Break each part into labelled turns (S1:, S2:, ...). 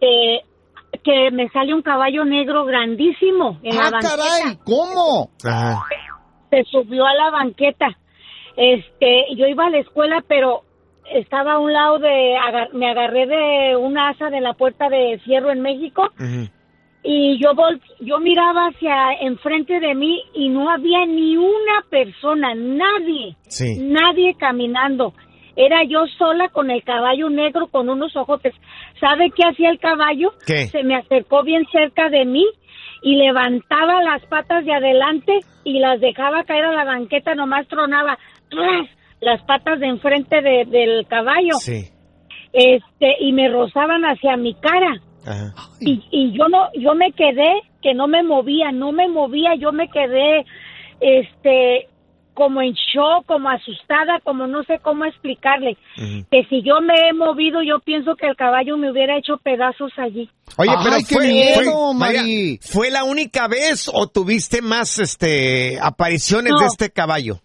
S1: que me sale un caballo negro grandísimo en la banqueta.
S2: ¡Caray! ¿Cómo?
S3: Ajá.
S1: Se subió a la banqueta. Yo iba a la escuela, pero estaba a un lado me agarré de una asa de la puerta de fierro en México.
S3: Uh-huh.
S1: Y yo miraba hacia enfrente de mí y no había ni una persona, nadie,
S3: Sí.
S1: nadie caminando. Era yo sola con el caballo negro con unos ojotes. ¿Sabe qué hacía el caballo?
S3: ¿Qué?
S1: Se me acercó bien cerca de mí y levantaba las patas de adelante y las dejaba caer a la banqueta, nomás tronaba ¡tras! Las patas de enfrente del caballo.
S3: Sí.
S1: Y me rozaban hacia mi cara.
S3: Ajá.
S1: Y yo me quedé, que no me movía, yo me quedé, como en shock, como asustada, como no sé cómo explicarle.
S3: Uh-huh.
S1: Que si yo me he movido, yo pienso que el caballo me hubiera hecho pedazos allí.
S3: Oye, pero
S2: ¡Ay, qué miedo,
S3: María,
S2: Mari!
S3: ¿fue la única vez o tuviste más apariciones de este caballo?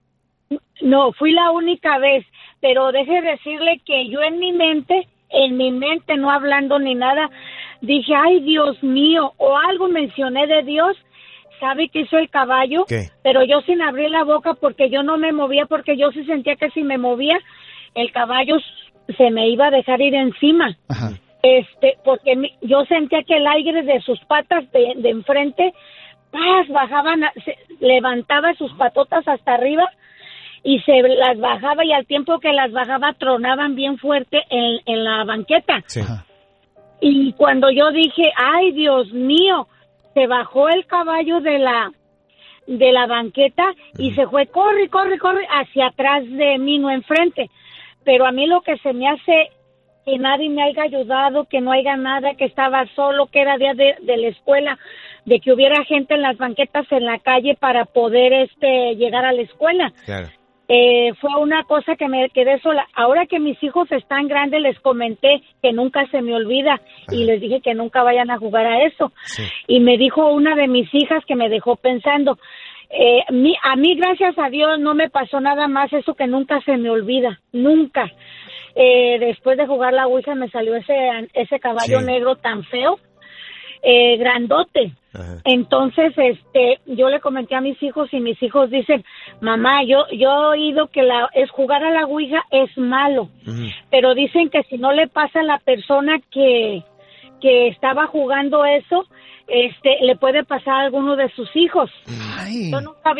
S1: No, fui la única vez, pero deje decirle que yo en mi mente, no hablando ni nada, dije, ay, Dios mío, o algo mencioné de Dios. ¿Sabe qué hizo el caballo?
S3: ¿Qué?
S1: Pero yo sin abrir la boca porque yo no me movía, porque yo sí sentía que si me movía, el caballo se me iba a dejar ir encima.
S2: Ajá.
S1: Porque yo sentía que el aire de sus patas de enfrente, bajaban, levantaba sus patotas hasta arriba y se las bajaba, y al tiempo que las bajaba tronaban bien fuerte en la banqueta.
S3: Sí.
S2: Ajá.
S1: Y cuando yo dije, ay, Dios mío, se bajó el caballo de la banqueta y se fue, corre hacia atrás de mí, no enfrente. Pero a mí lo que se me hace, que nadie me haya ayudado, que no haya nada, que estaba solo, que era día de la escuela, de que hubiera gente en las banquetas en la calle para poder llegar a la escuela.
S3: Claro.
S1: Fue una cosa que me quedé sola. Ahora que mis hijos están grandes, les comenté que nunca se me olvida. Ajá. Y les dije que nunca vayan a jugar a eso.
S3: Sí.
S1: Y me dijo una de mis hijas, que me dejó pensando, a mí, gracias a Dios, no me pasó nada más, eso que nunca se me olvida, nunca. Después de jugar la ouija me salió ese caballo
S3: Sí.
S1: negro tan feo, grandote.
S3: Ajá.
S1: Entonces, yo le comenté a mis hijos y mis hijos dicen, mamá, yo he oído que jugar a la ouija es malo,
S3: Uh-huh.
S1: pero dicen que si no le pasa a la persona que estaba jugando eso, le puede pasar a alguno de sus hijos.
S2: Ay.
S1: Yo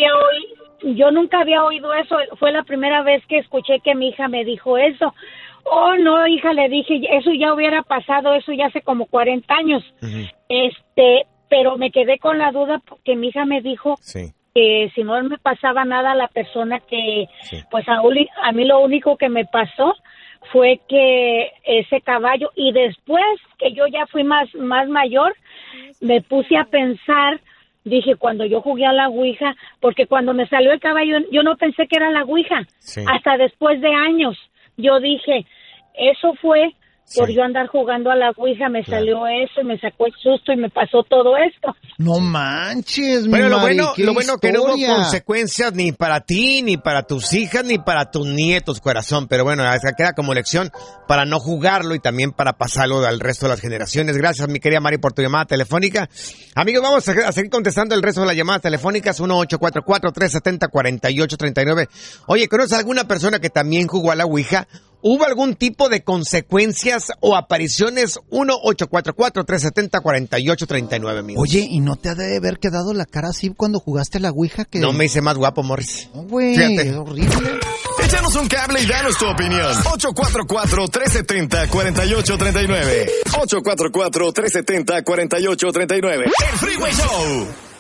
S1: nunca había oído eso, fue la primera vez que escuché que mi hija me dijo eso. Oh, no, hija, le dije, eso ya hubiera pasado, eso ya hace como 40 años.
S3: Uh-huh.
S1: Pero me quedé con la duda porque mi hija me dijo
S3: Sí.
S1: que si no me pasaba nada a la persona que,
S3: Sí.
S1: pues a mí lo único que me pasó fue que ese caballo, y después que yo ya fui más mayor, me puse a pensar, dije, cuando yo jugué a la ouija, porque cuando me salió el caballo, yo no pensé que era la ouija,
S3: Sí.
S1: hasta después de años, yo dije, eso fue por
S3: Sí.
S1: yo andar jugando a la ouija, me
S3: Claro.
S1: salió eso, me sacó el susto y me pasó todo esto.
S2: No manches, mi
S3: Bueno, lo
S2: Mari,
S3: bueno
S2: qué
S3: que no hubo
S2: historia.
S3: consecuencias ni para ti, ni para tus hijas, ni para tus nietos, corazón. Pero bueno, queda como lección para no jugarlo y también para pasarlo al resto de las generaciones. Gracias, mi querida Mari, por tu llamada telefónica. Amigos, vamos a seguir contestando el resto de las llamadas telefónicas. 1-844-370-4839. Oye, ¿conoces alguna persona que también jugó a la ouija? ¿Hubo algún tipo de consecuencias o apariciones? 1-844-370-4839, amigos.
S2: Oye, ¿y no te ha de haber quedado la cara así cuando jugaste a la ouija? Que
S3: No me hice más guapo, Morris.
S2: No, güey,
S3: Fíjate.
S2: es horrible.
S4: Échanos un cable y danos tu opinión. 844-370-4839. 844-370-4839. El Freeway Show.